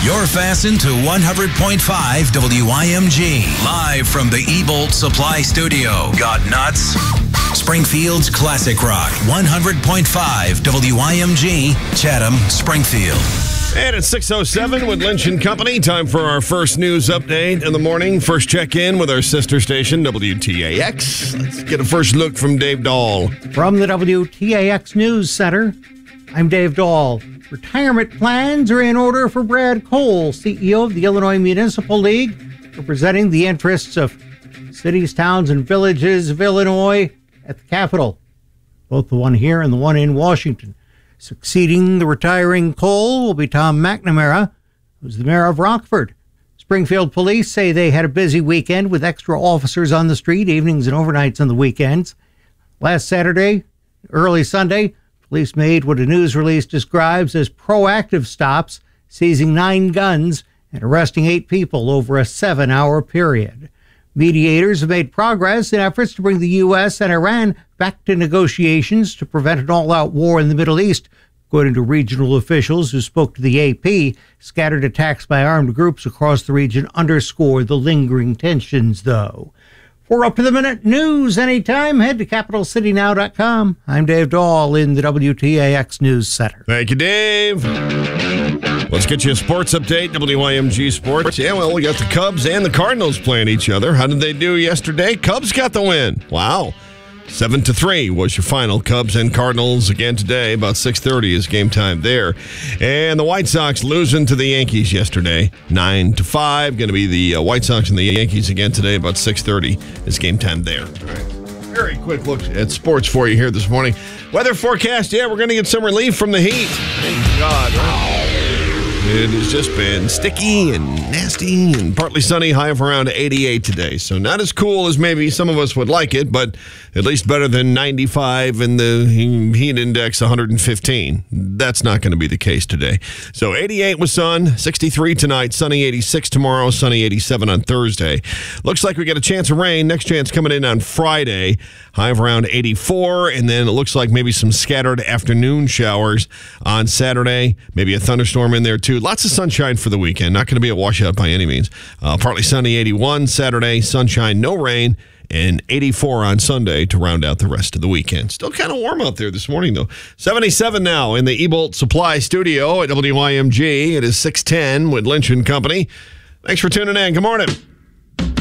You're fastened to 100.5 WYMG. Live from the Ebolt Supply Studio. Got nuts? Springfield's Classic Rock. 100.5 WYMG. Chatham, Springfield. And it's 6:07 with Lynch & Company. Time for our first news update in the morning. First check-in with our sister station, WTAX. Let's get a first look from Dave Dahl. From the WTAX News Center, I'm Dave Dahl. Retirement plans are in order for Brad Cole, CEO of the Illinois Municipal League, representing the interests of cities, towns, and villages of Illinois at the Capitol, both the one here and the one in Washington. Succeeding the retiring Cole will be Tom McNamara, who's the mayor of Rockford. Springfield police say they had a busy weekend with extra officers on the street, evenings and overnights on the weekends. Last Saturday, early Sunday, police made what a news release describes as proactive stops, seizing 9 guns and arresting 8 people over a 7-hour period. Mediators have made progress in efforts to bring the U.S. and Iran back to negotiations to prevent an all-out war in the Middle East, according to regional officials who spoke to the AP. Scattered attacks by armed groups across the region underscore the lingering tensions, though. For up-to-the-minute news anytime, head to CapitalCityNow.com. I'm Dave Dahl in the WTAX News Center. Thank you, Dave. Let's get you a sports update, WYMG Sports. Yeah, well, we got the Cubs and the Cardinals playing each other. How did they do yesterday? Cubs got the win. Wow. 7-3 was your final. Cubs and Cardinals again today. About 6:30 is game time there. And the White Sox losing to the Yankees yesterday. 9-5. Going to be the White Sox and the Yankees again today. About 6:30 is game time there. All right. Very quick look at sports for you here this morning. Weather forecast, yeah, we're going to get some relief from the heat. Thank God. Right? It has just been sticky and nasty and partly sunny, high of around 88 today. So not as cool as maybe some of us would like it, but at least better than 95 and the heat index 115. That's not going to be the case today. So 88 with sun, 63 tonight, sunny 86 tomorrow, sunny 87 on Thursday. Looks like we get a chance of rain. Next chance coming in on Friday, high of around 84. And then it looks like maybe some scattered afternoon showers on Saturday, maybe a thunderstorm in there too. Lots of sunshine for the weekend. Not going to be a washout by any means. Partly sunny 81 Saturday, sunshine, no rain, and 84 on Sunday to round out the rest of the weekend. Still kind of warm out there this morning, though. 77 now in the Ebolt Supply Studio at WYMG. It is 6:10 with Lynch & Company. Thanks for tuning in. Good morning.